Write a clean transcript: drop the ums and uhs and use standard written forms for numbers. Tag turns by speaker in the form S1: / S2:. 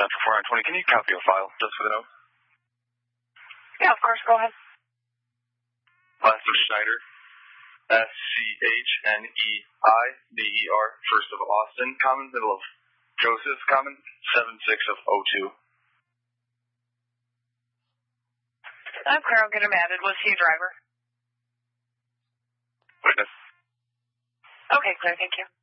S1: Central 420. Can you copy your file just for the note?
S2: Yeah, of course. Go ahead.
S1: Last of Schneider, SCHNEIDER, first of Austin, common, middle of Joseph, common, 76 of O2.
S2: I'm clear. I'll get him added. Was he a driver?
S1: Witness.
S2: Okay, clear. Thank you.